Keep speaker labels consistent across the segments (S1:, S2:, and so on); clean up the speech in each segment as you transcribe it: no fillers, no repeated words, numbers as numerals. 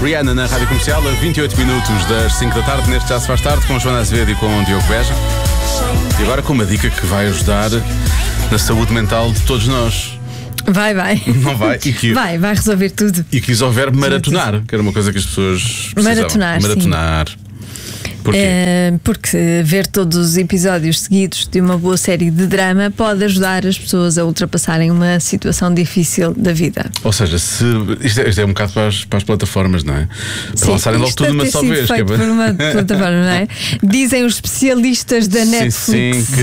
S1: Rihanna na Rádio Comercial, a 28 minutos das 5 da tarde, neste Já Se Faz Tarde, com Joana Azevedo e com o Diogo Beja. E agora com uma dica que vai ajudar na saúde mental de todos nós.
S2: Vai.
S1: Não vai?
S2: Vai resolver tudo.
S1: E quis o verbo maratonar, que era uma coisa que as pessoas precisavam. Maratonar. Porquê?
S2: Porque ver todos os episódios seguidos de uma boa série de drama pode ajudar as pessoas a ultrapassarem uma situação difícil da vida.
S1: Ou seja, isto é um bocado para as plataformas, não é? Para lançarem logo tudo de uma só vez.
S2: Feito por uma plataforma, não é? Dizem os especialistas da Netflix.
S1: Sim,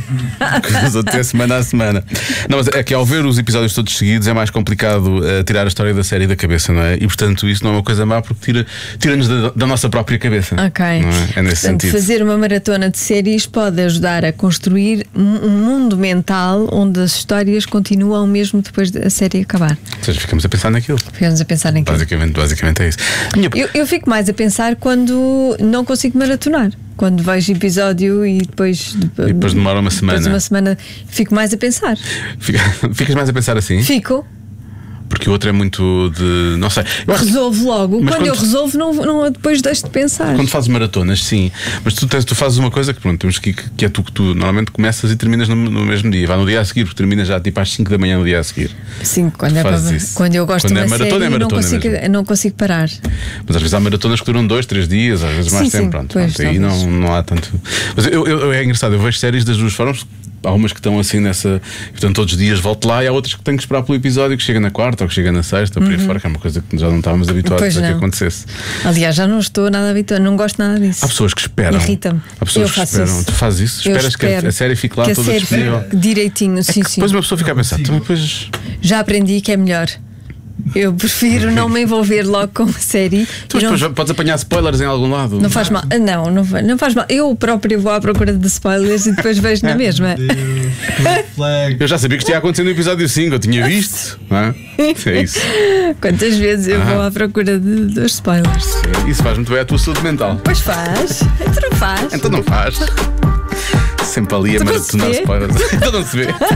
S1: que usa até semana a semana. Não, mas é que ao ver os episódios todos seguidos é mais complicado tirar a história da série da cabeça, não é? E portanto isso não é uma coisa má, porque tira-nos da nossa própria cabeça.
S2: Ok.
S1: Não é? É nesse sentido.
S2: Fazer uma maratona de séries pode ajudar a construir um mundo mental onde as histórias continuam mesmo depois da série acabar.
S1: Ou seja, ficamos a pensar naquilo. Basicamente é isso.
S2: Eu fico mais a pensar quando não consigo maratonar. Quando vejo episódio e depois
S1: demora uma semana.
S2: Depois de uma semana fico mais a pensar.
S1: Ficas mais a pensar assim?
S2: Fico.
S1: Porque o outro é muito de. Não sei.
S2: Resolvo logo. Quando eu resolvo, não depois deixo de pensar.
S1: Quando fazes maratonas, sim. Mas tu fazes uma coisa que pronto, temos que é tu que tu normalmente começas e terminas no mesmo dia. Vai no dia a seguir, porque terminas já tipo às 5 da manhã no dia a seguir.
S2: Sim, quando eu gosto de uma série, não consigo parar.
S1: Mas às vezes há maratonas que duram 2, 3 dias, às vezes mais tempo. Pronto, aí não há tanto. Mas é engraçado, eu vejo séries das duas formas. Há umas que estão assim nessa. Portanto, todos os dias volto lá, e há outras que tenho que esperar pelo episódio que chega na quarta ou que chega na sexta, por aí fora, que é uma coisa que já não estávamos habituados a que acontecesse.
S2: Aliás, já não estou nada habituado, não gosto nada disso.
S1: Há pessoas que esperam.
S2: Irrita-me.
S1: Há pessoas que esperam.
S2: Isso.
S1: Tu fazes isso? Esperas que a série fique lá toda disponível?
S2: Direitinho, sim.
S1: Depois uma pessoa fica a pensar, depois.
S2: Já aprendi que é melhor. Eu prefiro não me envolver logo com a série.
S1: Tu depois podes apanhar spoilers em algum lado.
S2: Não faz mal. Não faz mal. Eu próprio vou à procura de spoilers e depois vejo na mesma.
S1: Eu já sabia que isto ia acontecer no episódio 5, eu tinha visto. Não é? É isso.
S2: Quantas vezes eu vou à procura dos spoilers?
S1: Isso faz muito bem à tua saúde mental.
S2: Pois faz. Então não faz.
S1: Então não faz. Sempre ali a maratonar spoilers. Então não se vê.